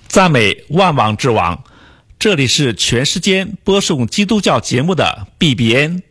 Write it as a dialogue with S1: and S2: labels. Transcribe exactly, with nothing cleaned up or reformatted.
S1: 赞美万王之王，这里是全世界播送基督教节目的 B B N。